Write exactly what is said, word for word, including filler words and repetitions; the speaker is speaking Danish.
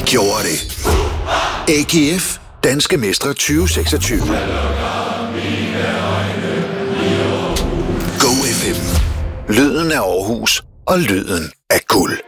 gjorde det. A G F Danske Mestre tyve seksogtyve. Go F M. Lyden af Aarhus og lyden af guld.